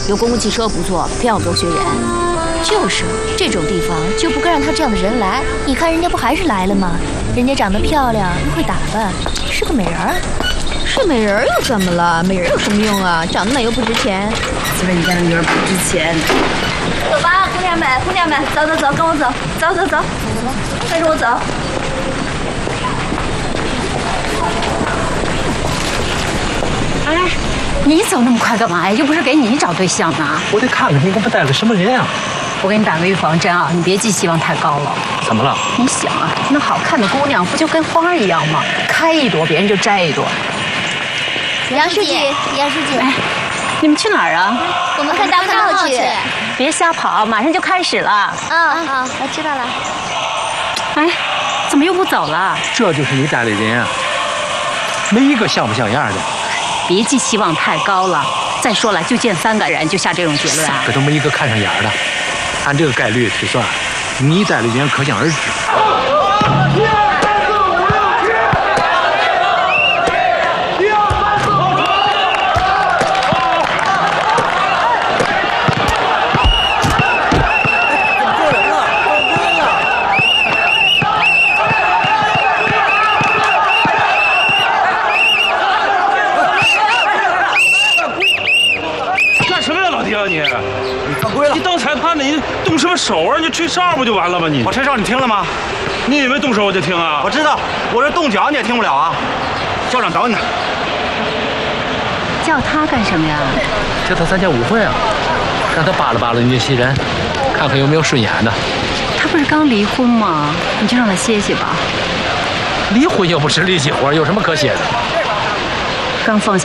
有公共汽车不坐，偏要隔学员。就是这种地方就不该让他这样的人来。你看人家不还是来了吗？人家长得漂亮，又会打扮，是个美人儿。 是美人又怎么了？美人有什么用啊？长得美又不值钱。 虽然你家的女儿不值钱。 走吧，姑娘们，姑娘们，走走走，跟我走，走走走，跟着我走。 哎，你走那么快干嘛呀？又不是给你找对象呢。 我得看看你给我带了什么人啊！ 我给你打个预防针啊，你别寄希望太高了。 怎么了？ 你想啊，那好看的姑娘不就跟花一样吗？开一朵，别人就摘一朵。 杨书记，杨书记， 哎，你们去哪儿啊？ 我们看大看号去。 别瞎跑，马上就开始了。 我知道了。 哎，怎么又不走了？ 这就是你带的人啊，没一个像不像样的。 别寄希望太高了。再说了，就见3个人就下这种结论啊？ 可都没一个看上眼的。按这个概率推算，你带的人可想而知。 你当裁判的，你动什么手啊？你吹哨不就完了吗？ 我吹哨你听了吗？ 你以为动手我就听啊？ 我知道，我这动脚你也听不了啊。校长找你呢。 叫他干什么呀？ 叫他参加舞会啊，让他扒拉扒拉你这些人，看看有没有顺眼的。 他不是刚离婚吗？你就让他歇歇吧。 离婚又不是力气活，有什么可歇的？ 刚放下。